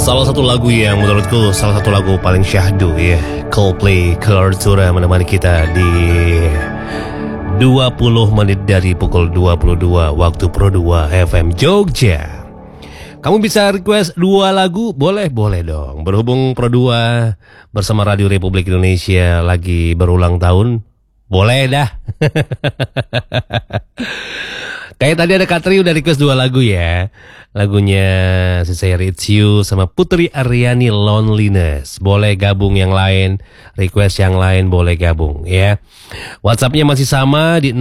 Salah satu lagu yang menurutku salah satu lagu paling syahdu ya, Coldplay Cultura menemani kita di 20 menit dari pukul 22 waktu Pro 2 FM Jogja. Kamu bisa request 2 lagu, boleh dong. Berhubung Pro 2 bersama Radio Republik Indonesia lagi berulang tahun, boleh dah. Kayak tadi ada Katri udah request 2 lagu ya. Lagunya Sisayar It's You sama Putri Aryani Loneliness. Boleh gabung yang lain, request yang lain boleh gabung ya. WhatsAppnya masih sama di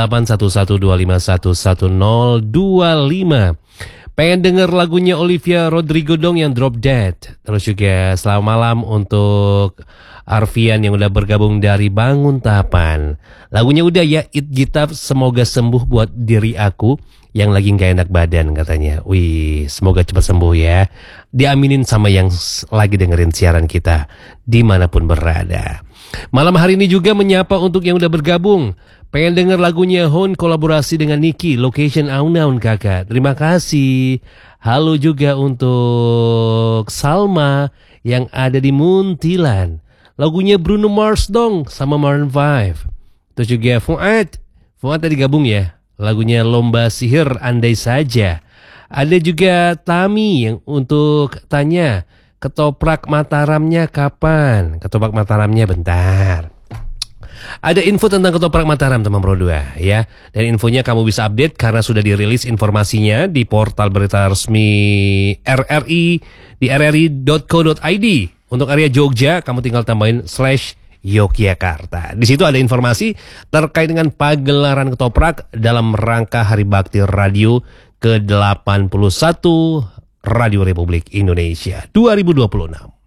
081125111025. Pengen denger lagunya Olivia Rodrigo dong yang Drop Dead. Terus juga selamat malam untuk Arfian yang udah bergabung dari Banguntapan. Lagunya udah ya, It Gita semoga sembuh buat diri aku yang lagi gak enak badan katanya. Wih, semoga cepat sembuh ya. Diaminin sama yang lagi dengerin siaran kita dimanapun berada. Malam hari ini juga menyapa untuk yang udah bergabung. Pengen denger lagunya Hon kolaborasi dengan Niki, Location Aunaun kakak. Terima kasih. Halo juga untuk Salma yang ada di Muntilan. Lagunya Bruno Mars dong sama Maroon 5. Terus juga Fuad tadi gabung ya. Lagunya Lomba Sihir Andai Saja. Ada juga Tami yang untuk tanya ketoprak Mataramnya kapan? Ketoprak Mataramnya bentar. Ada info tentang ketoprak Mataram teman Pro 2 ya. Dan infonya kamu bisa update karena sudah dirilis informasinya di portal berita resmi RRI di rri.co.id. Untuk area Jogja kamu tinggal tambahin /Yogyakarta. Di situ ada informasi terkait dengan pagelaran ketoprak dalam rangka Hari Bakti Radio ke-81 Radio Republik Indonesia 2026.